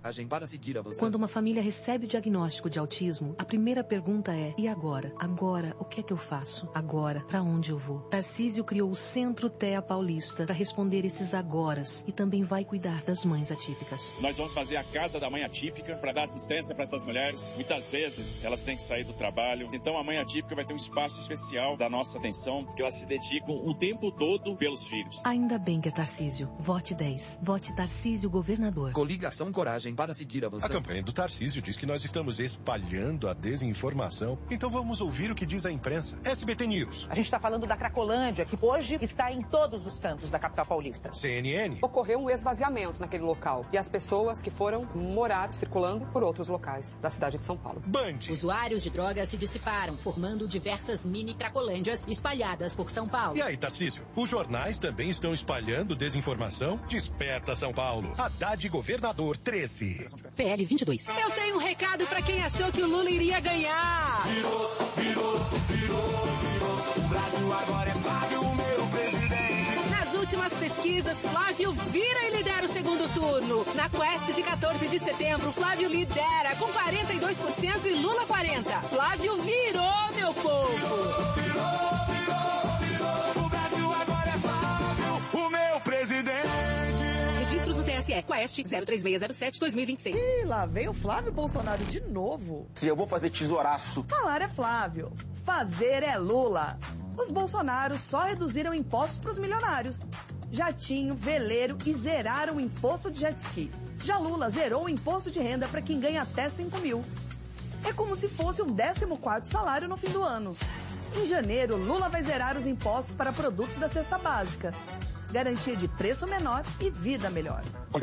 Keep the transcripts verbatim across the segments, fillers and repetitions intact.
Para seguir avançando. Quando uma família recebe o diagnóstico de autismo, a primeira pergunta é: e agora? Agora, o que é que eu faço? Agora, para onde eu vou? Tarcísio criou o Centro T E A Paulista para responder esses agoras e também vai cuidar das mães atípicas. Nós vamos fazer a Casa da Mãe Atípica para dar assistência para essas mulheres. Muitas vezes elas têm que sair do trabalho. Então a Mãe Atípica vai ter um espaço especial da nossa atenção, porque elas se dedicam o tempo todo pelos filhos. Ainda bem que é Tarcísio. Vote dez. Vote Tarcísio Governador. Coligação Coragem para seguir avançando. A campanha do Tarcísio diz que nós estamos espalhando a desinformação. Então vamos ouvir o que diz a imprensa. S B T News. A gente está falando da Cracolândia, que hoje está em todos os cantos da capital paulista. C N N. Ocorreu um esvaziamento naquele local e as pessoas que foram morar circulando por outros locais da cidade de São Paulo. Band. Usuários de drogas se dissiparam, formando diversas mini Cracolândias espalhadas por São Paulo. E aí, Tarcísio? Os jornais também estão espalhando desinformação? Desperta São Paulo. Haddad Governador treze. P L vinte e dois. Eu tenho um recado pra quem achou que o Lula iria ganhar. Virou, virou, virou, virou. O Brasil agora é Flávio, o meu presidente. Nas últimas pesquisas, Flávio vira e lidera o segundo turno. Na Quest de quatorze de setembro, Flávio lidera com quarenta e dois por cento e Lula quarenta por cento. Flávio virou, meu povo. Virou, virou, virou. O Brasil agora é Flávio, o meu presidente. Registros no T S E. Quest zero três seis zero sete dois mil e vinte e seis. Ih, lá vem o Flávio Bolsonaro de novo. Se eu vou fazer tesouraço. Falar é Flávio, fazer é Lula. Os Bolsonaros só reduziram impostos para os milionários. Jatinho, veleiro e zeraram o imposto de jet ski. Já Lula zerou o imposto de renda para quem ganha até cinco mil. É como se fosse um décimo quarto salário no fim do ano. Em janeiro, Lula vai zerar os impostos para produtos da cesta básica. Garantia de preço menor e vida melhor.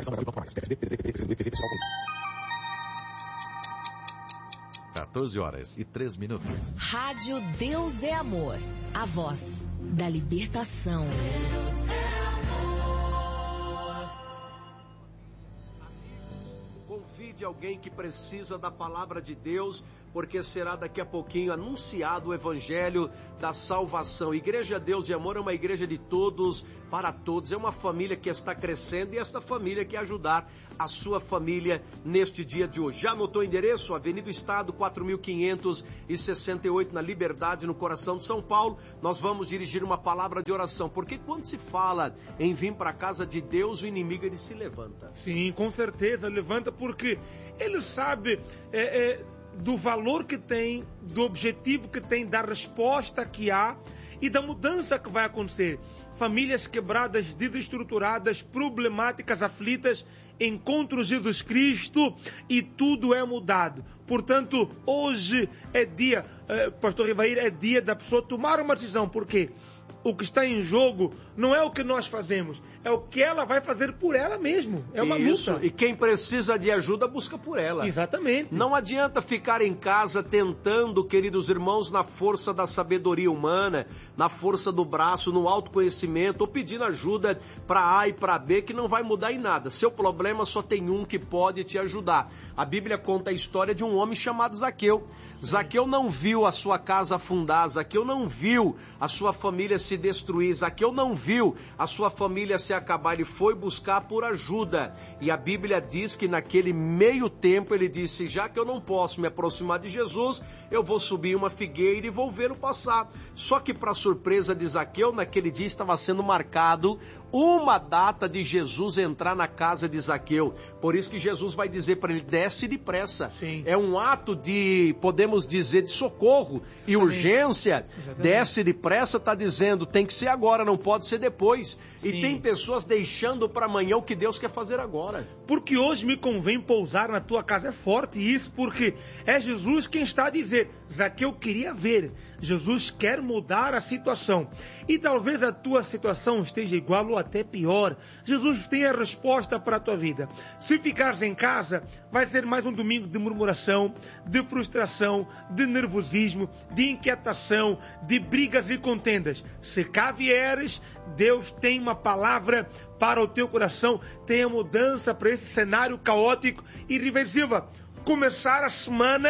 quatorze horas e três minutos. Rádio Deus é Amor. A voz da libertação. Deus é amor. Convide alguém que precisa da palavra de Deus, porque será daqui a pouquinho anunciado o evangelho da salvação. Igreja Deus e Amor é uma igreja de todos, para todos. É uma família que está crescendo e esta família quer ajudar a sua família neste dia de hoje. Já anotou o endereço? Avenida Estado, quatro mil quinhentos e sessenta e oito, na Liberdade, no coração de São Paulo. Nós vamos dirigir uma palavra de oração, porque quando se fala em vir para a casa de Deus, o inimigo ele se levanta. Sim, com certeza, levanta, porque ele sabe é, é, do valor que tem, do objetivo que tem, da resposta que há e da mudança que vai acontecer. Famílias quebradas, desestruturadas, problemáticas, aflitas, encontram Jesus Cristo e tudo é mudado. Portanto, hoje é dia, eh, Pastor Rivair, é dia da pessoa tomar uma decisão, porque o que está em jogo não é o que nós fazemos, é o que ela vai fazer por ela mesmo. É uma Isso, luta. E quem precisa de ajuda, busca por ela. Exatamente. Não adianta ficar em casa tentando, queridos irmãos, na força da sabedoria humana, na força do braço, no autoconhecimento, ou pedindo ajuda para A e para B, que não vai mudar em nada. Seu problema só tem um que pode te ajudar. A Bíblia conta a história de um homem chamado Zaqueu. Zaqueu não viu a sua casa afundar, Zaqueu não viu a sua família se destruir, Zaqueu não viu a sua família se acabar, ele foi buscar por ajuda. E a Bíblia diz que naquele meio tempo ele disse: já que eu não posso me aproximar de Jesus, eu vou subir uma figueira e vou vê-lo passar. Só que, para surpresa de Zaqueu, naquele dia estava sendo marcado uma data de Jesus entrar na casa de Zaqueu. Por isso que Jesus vai dizer para ele: desce depressa. Sim. É um ato de, podemos dizer, de socorro e Exatamente. urgência. Exatamente. Desce depressa, está dizendo, tem que ser agora, não pode ser depois. Sim. E tem pessoas deixando para amanhã o que Deus quer fazer agora. Porque hoje me convém pousar na tua casa. É forte isso, porque é Jesus quem está a dizer: Zaqueu queria ver. Jesus quer mudar a situação. E talvez a tua situação esteja igual ou até pior. Jesus tem a resposta para a tua vida. Se ficares em casa, vai ser mais um domingo de murmuração, de frustração, de nervosismo, de inquietação, de brigas e contendas. Se cá vieres, Deus tem uma palavra para o teu coração, tem a mudança para esse cenário caótico e irreversível. Começar a semana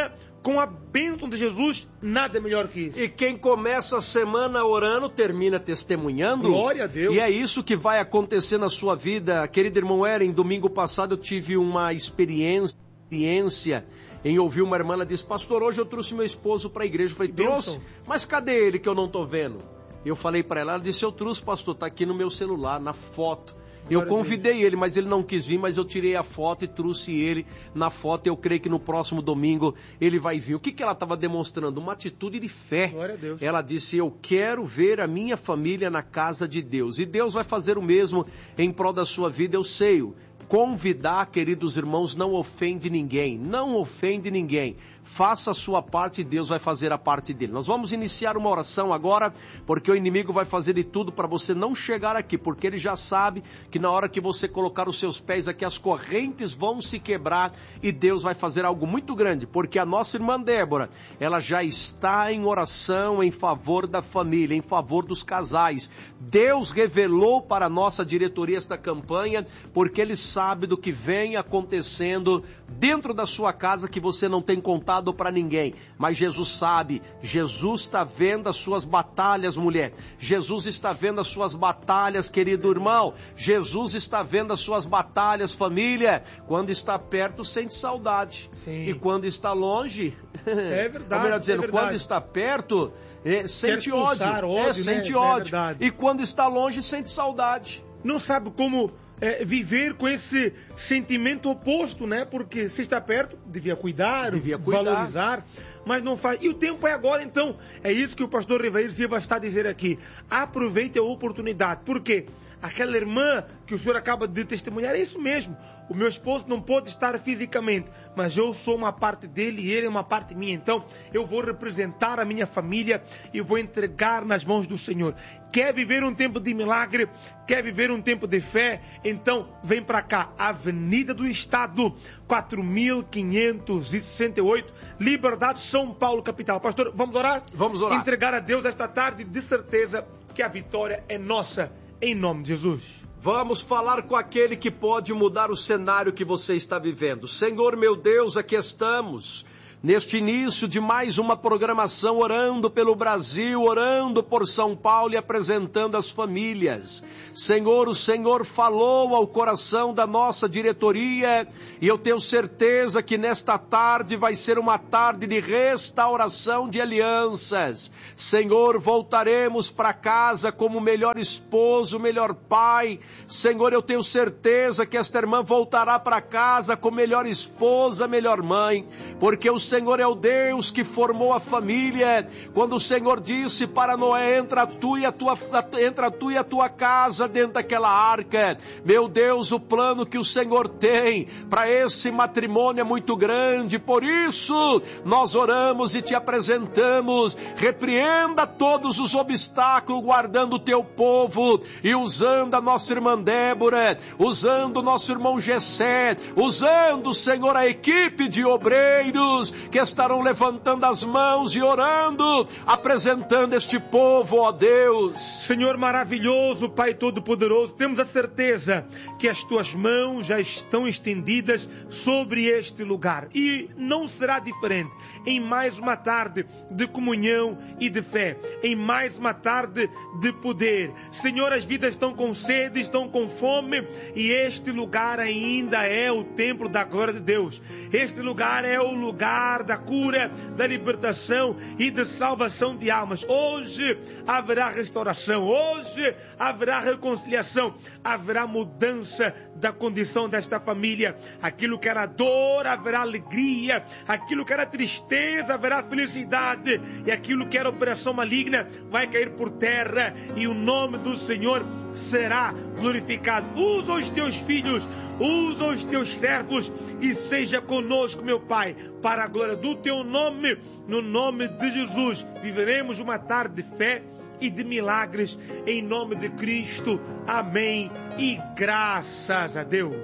com a bênção de Jesus, nada melhor que isso. E quem começa a semana orando, termina testemunhando. Glória a Deus. E é isso que vai acontecer na sua vida. Querido irmão Eren, domingo passado eu tive uma experiência, experiência em ouvir uma irmã, ela disse, pastor, hoje eu trouxe meu esposo para a igreja. Eu falei, trouxe? Mas cadê ele que eu não estou vendo? Eu falei para ela, ela disse, eu trouxe, pastor, está aqui no meu celular, na foto. Eu convidei ele, mas ele não quis vir, mas eu tirei a foto e trouxe ele na foto. Eu creio que no próximo domingo ele vai vir. O que, que ela estava demonstrando? Uma atitude de fé. Glória a Deus. Ela disse, eu quero ver a minha família na casa de Deus. E Deus vai fazer o mesmo em prol da sua vida, eu sei. Convidar, queridos irmãos, não ofende ninguém, não ofende ninguém. Faça a sua parte e Deus vai fazer a parte dele. Nós vamos iniciar uma oração agora, porque o inimigo vai fazer de tudo para você não chegar aqui, porque ele já sabe que na hora que você colocar os seus pés aqui, as correntes vão se quebrar e Deus vai fazer algo muito grande, porque a nossa irmã Débora, ela já está em oração em favor da família, em favor dos casais. Deus revelou para a nossa diretoria esta campanha, porque ele sabe do que vem acontecendo dentro da sua casa que você não tem contado para ninguém, mas Jesus sabe. Jesus está vendo as suas batalhas, mulher. Jesus está vendo as suas batalhas, querido irmão. Jesus está vendo as suas batalhas, família. Quando está perto, sente saudade. Sim. E quando está longe, é verdade, melhor dizendo, é verdade. Quando está perto, é, sente ódio, ódio, é, né? sente É ódio. verdade. E quando está longe, sente saudade. Não sabe como é, viver com esse sentimento oposto, né? Porque se está perto, devia cuidar, devia cuidar, valorizar, mas não faz. E o tempo é agora, então. É isso que o pastor Rivair Silva está a dizer aqui. Aproveite a oportunidade. Por quê? Aquela irmã que o senhor acaba de testemunhar, é isso mesmo. O meu esposo não pode estar fisicamente, mas eu sou uma parte dele e ele é uma parte minha. Então, eu vou representar a minha família e vou entregar nas mãos do Senhor. Quer viver um tempo de milagre? Quer viver um tempo de fé? Então, vem para cá. Avenida do Estado, quatro mil quinhentos e sessenta e oito, Liberdade, São Paulo, capital. Pastor, vamos orar? Vamos orar. Entregar a Deus esta tarde, de certeza que a vitória é nossa, em nome de Jesus. Vamos falar com aquele que pode mudar o cenário que você está vivendo. Senhor, meu Deus, aqui estamos, neste início de mais uma programação, orando pelo Brasil, orando por São Paulo e apresentando as famílias. Senhor, o Senhor falou ao coração da nossa diretoria e eu tenho certeza que nesta tarde vai ser uma tarde de restauração de alianças. Senhor, voltaremos para casa como o melhor esposo, o melhor pai. Senhor, eu tenho certeza que esta irmã voltará para casa como melhor esposa, melhor mãe, porque o Senhor é o Deus que formou a família. Quando o Senhor disse para Noé, entra tu e a tua, entra tu e a tua casa dentro daquela arca. Meu Deus, o plano que o Senhor tem para esse matrimônio é muito grande, por isso nós oramos e te apresentamos. Repreenda todos os obstáculos, guardando o teu povo e usando a nossa irmã Débora, usando o nosso irmão Gessé, usando, Senhor, a equipe de obreiros que estarão levantando as mãos e orando, apresentando este povo, ó Deus. Senhor maravilhoso, Pai Todo-Poderoso, temos a certeza que as tuas mãos já estão estendidas sobre este lugar e não será diferente em mais uma tarde de comunhão e de fé, em mais uma tarde de poder. Senhor, as vidas estão com sede, estão com fome e este lugar ainda é o templo da glória de Deus. Este lugar é o lugar da cura, da libertação e de salvação de almas. Hoje haverá restauração, hoje haverá reconciliação, haverá mudança da condição desta família. Aquilo que era dor, haverá alegria. Aquilo que era tristeza, haverá felicidade. E aquilo que era operação maligna vai cair por terra e o nome do Senhor será glorificado. Usa os teus filhos, usa os teus servos e seja conosco, meu Pai, para a glória do teu nome. No nome de Jesus viveremos uma tarde de fé e de milagres em nome de Cristo. Amém e graças a Deus.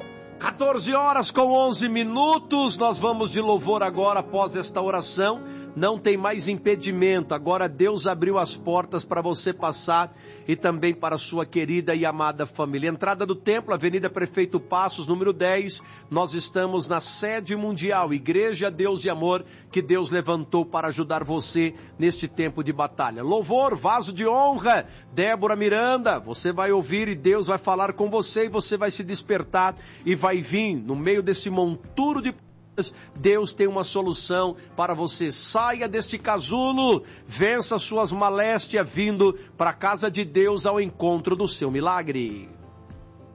quatorze horas com onze minutos, nós vamos de louvor agora após esta oração. não tem mais impedimento. Agora Deus abriu as portas para você passar e também para a sua querida e amada família. Entrada do templo, Avenida Prefeito Passos, número dez. Nós estamos na sede mundial, Igreja Deus e Amor, que Deus levantou para ajudar você neste tempo de batalha. Louvor, vaso de honra, Débora Miranda, você vai ouvir e Deus vai falar com você e você vai se despertar e vai vir no meio desse monturo de... Deus tem uma solução para você. Saia deste casulo, vença suas maléstias vindo para a casa de Deus ao encontro do seu milagre.